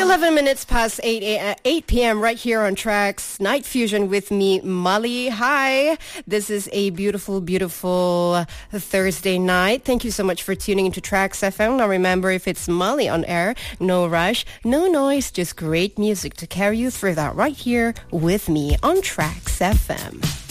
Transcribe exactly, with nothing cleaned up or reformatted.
eleven minutes past eight, eight p.m. right here on Tracks Night Fusion with me, Molly. Hi. This is a beautiful, beautiful Thursday night. Thank you so much for tuning into Tracks F M. Now remember, if it's Molly on air, no rush, no noise, just great music to carry you through that right here with me on Tracks F M.